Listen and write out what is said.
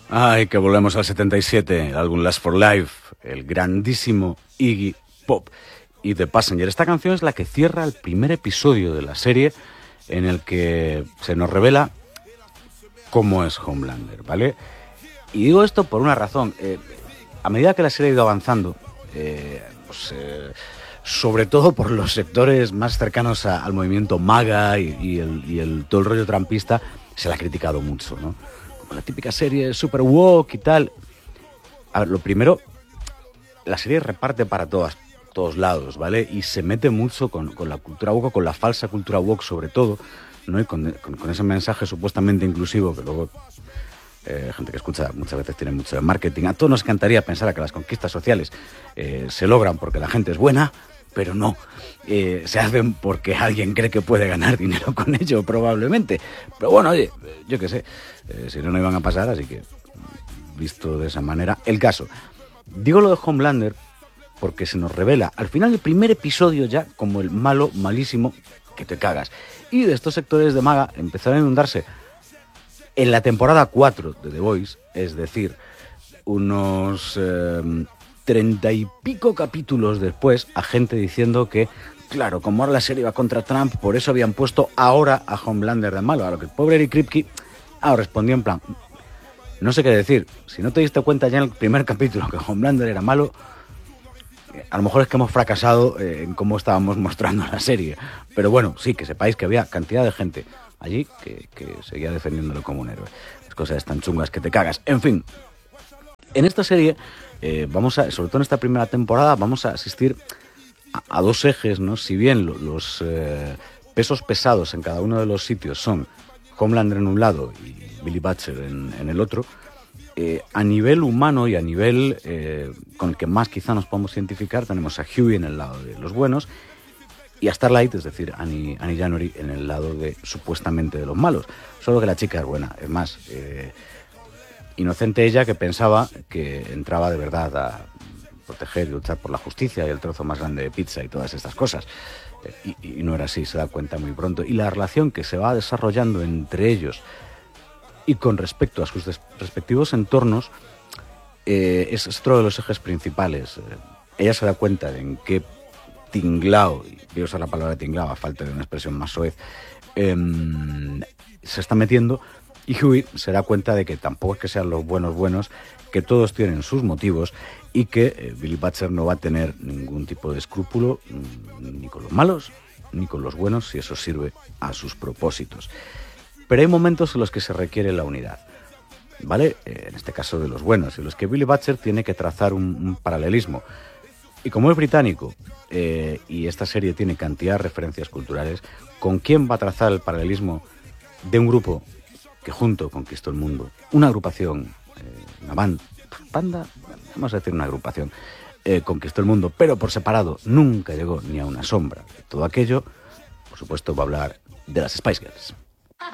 Ay, que volvemos al 77, el álbum Last for Life, el grandísimo Iggy Pop y The Passenger. Esta canción es la que cierra el primer episodio de la serie en el que se nos revela cómo es Homelander, ¿vale? Y digo esto por una razón. A medida que la serie ha ido avanzando, sobre todo por los sectores más cercanos al movimiento MAGA y todo el rollo trampista, se la ha criticado mucho, ¿no? Como la típica serie super woke y tal. A ver, lo primero, la serie reparte para todos lados, ¿vale? Y se mete mucho con la cultura woke, con la falsa cultura woke sobre todo, ¿no? Y con ese mensaje supuestamente inclusivo que luego gente que escucha muchas veces tiene mucho de marketing. A todos nos encantaría pensar que las conquistas sociales se logran porque la gente es buena, pero no. Se hacen porque alguien cree que puede ganar dinero con ello, probablemente. Pero bueno, oye, yo qué sé, si no, no iban a pasar, así que, visto de esa manera, el caso. Digo lo de Homelander porque se nos revela al final del primer episodio ya como el malo, malísimo, que te cagas. Y de estos sectores de MAGA empezaron a inundarse en la temporada 4 de The Voice, es decir, unos 30 y pico capítulos después, a gente diciendo que, claro, como ahora la serie va contra Trump, por eso habían puesto ahora a Homelander de malo. A lo que el pobre Eric Kripke respondió en plan, no sé qué decir, si no te diste cuenta ya en el primer capítulo que Homelander era malo, a lo mejor es que hemos fracasado en cómo estábamos mostrando la serie. Pero bueno, sí, que sepáis que había cantidad de gente allí que seguía defendiéndolo como un héroe. Las cosas tan chungas que te cagas. En fin, en esta serie, sobre todo en esta primera temporada, vamos a asistir a dos ejes, ¿no? Si bien los pesos pesados en cada uno de los sitios son Homelander en un lado y Billy Butcher en el otro, a nivel humano y a nivel con el que más quizá nos podemos identificar, tenemos a Hughie en el lado de los buenos y a Starlight, es decir, Annie January, en el lado de supuestamente de los malos. Solo que la chica es buena, es más, inocente ella, que pensaba que entraba de verdad a proteger y luchar por la justicia y el trozo más grande de pizza y todas estas cosas. Y no era así, se da cuenta muy pronto. Y la relación que se va desarrollando entre ellos y con respecto a sus respectivos entornos es otro de los ejes principales. Ella se da de en qué tinglao, y voy a usar la palabra tinglao a falta de una expresión más soez, se está metiendo, y Hughie se da cuenta de que tampoco es que sean los buenos, que todos tienen sus motivos y que Billy Butcher no va a tener ningún tipo de escrúpulo ni con los malos ni con los buenos si eso sirve a sus propósitos. Pero hay momentos en los que se requiere la unidad, ¿vale? En este caso de los buenos, en los que Billy Butcher tiene que trazar un paralelismo. Y como es británico y esta serie tiene cantidad de referencias culturales, ¿con quién va a trazar el paralelismo de un grupo que junto conquistó el mundo? Una agrupación, una banda, vamos a decir una agrupación, conquistó el mundo, pero por separado nunca llegó ni a una sombra. Todo aquello, por supuesto, va a hablar de las Spice Girls.